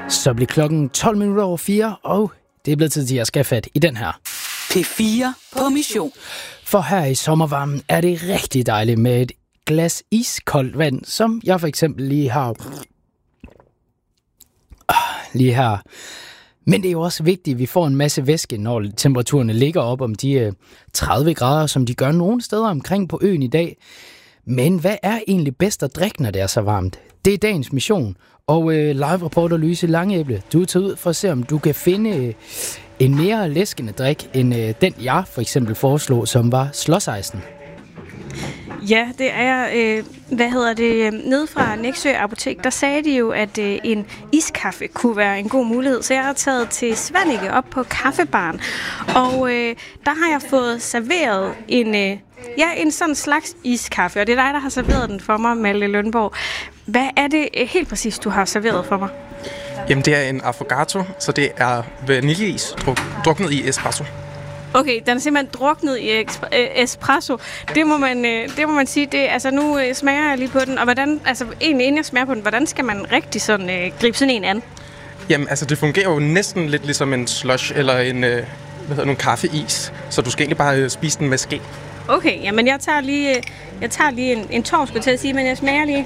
Så bliver klokken 4:12, og det er blevet tid til at skal fat i den her. P4 på mission. For her i sommervarmen er det rigtig dejligt med et glas iskoldt vand, som jeg for eksempel lige har lige her. Men det er jo også vigtigt, at vi får en masse væske, når temperaturerne ligger op om de 30 grader, som de gør nogle steder omkring på øen i dag. Men hvad er egentlig bedst at drikke, når det er så varmt? Det er dagens mission. Og live-reporter Louise Langeæble, du er taget ud for at se, om du kan finde en mere læskende drik, end den jeg for eksempel foreslog, som var slåsejsen. Ja, det er jeg. Nede fra Nexø Apotek, der sagde de jo, at en iskaffe kunne være en god mulighed. Så jeg har taget til Svanike op på kaffebaren. Og der har jeg fået serveret en sådan slags iskaffe. Og det er dig, der har serveret den for mig, Malte Lønborg. Hvad er det helt præcis, du har serveret for mig? Jamen, det er en affogato, så det er vaniljeis druknet i espresso. Okay, den er simpelthen druknet i espresso. Det må man sige. Det, altså, nu smager jeg lige på den. Og hvordan, altså, egentlig inden jeg smager på den, hvordan skal man rigtig sådan, gribe sådan en an? Jamen, altså, det fungerer jo næsten lidt ligesom en slush eller en kaffeis. Så du skal egentlig bare spise den med ske. Okay, jamen jeg tager lige en tår, skulle jeg til at sige, men jeg smager lige.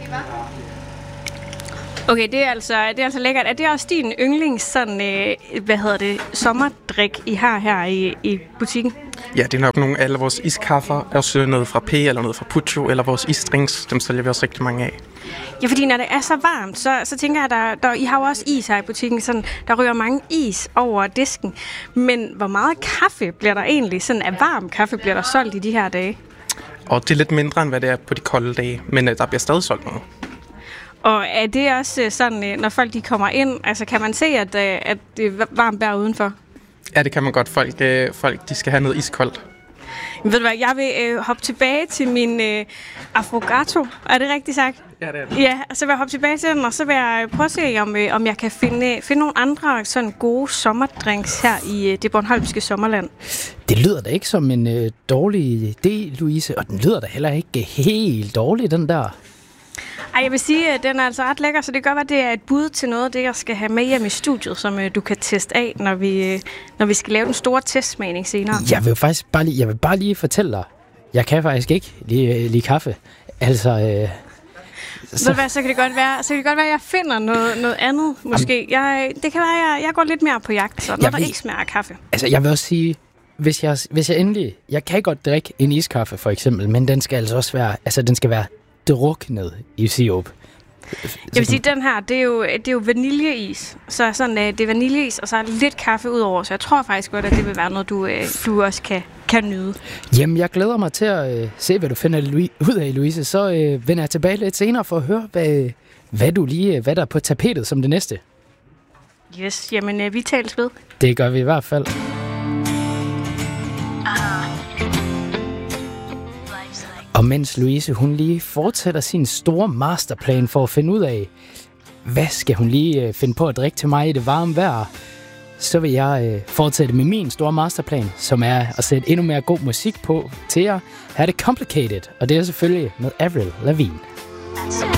Okay, det er altså lækkert. Er det også din yndlings sådan, sommerdrik, I har her i butikken? Ja, det er nok nogle af alle vores iskaffer. Også noget fra P eller noget fra Puccio, eller vores isdrinks. Dem sælger vi også rigtig mange af. Ja, fordi når det er så varmt, så tænker jeg, I har jo også is her i butikken. Sådan, der ryger mange is over disken. Men hvor meget kaffe bliver der egentlig, sådan af varm kaffe, bliver der solgt i de her dage? Og det er lidt mindre, end hvad det er på de kolde dage. Men der bliver stadig solgt noget. Og er det også sådan, når folk de kommer ind, altså kan man se, at det er varmt vejr udenfor? Ja, det kan man godt. Folk de skal have noget iskoldt. Men ved du hvad, jeg vil hoppe tilbage til min affogato. Er det rigtigt sagt? Ja, det er det. Ja, så vil jeg hoppe tilbage til den, og så vil jeg prøve at se, om jeg kan finde nogle andre sådan gode sommerdrinks her i det bornholmske sommerland. Det lyder da ikke som en dårlig idé, Louise, og den lyder da heller ikke helt dårlig, den der. Ej, jeg vil sige, at den er altså ret lækker, så det kan godt være, det er et bud til noget af det, jeg skal have med hjem i studiet, som du kan teste af, når vi skal lave den store testsmagning senere. Jeg vil bare lige fortælle dig, jeg kan faktisk ikke lide kaffe. Altså... Så kan det godt være, at jeg finder noget andet, måske. Det kan være, at jeg går lidt mere på jagt, så når der ikke smager af kaffe. Altså, jeg vil også sige, hvis jeg endelig... Jeg kan godt drikke en iskaffe, for eksempel, men den skal altså også være... Altså, den skal være druknet i sirup. Jeg vil sige, den her, det er jo vaniljeis. Så sådan, det er vaniljeis, og så er lidt kaffe udover. Så jeg tror faktisk godt, at det vil være noget, du også kan nyde. Jamen, jeg glæder mig til at se, hvad du finder ud af, Louise. Så vender jeg tilbage lidt senere for at høre, hvad der er på tapetet som det næste. Yes, jamen vi tales ved. Det gør vi i hvert fald. Og mens Louise, hun lige fortsætter sin store masterplan for at finde ud af, hvad skal hun lige finde på at drikke til mig i det varme vejr, så vil jeg fortsætte med min store masterplan, som er at sætte endnu mere god musik på til jer. Her er det Complicated, og det er selvfølgelig med Avril Lavigne.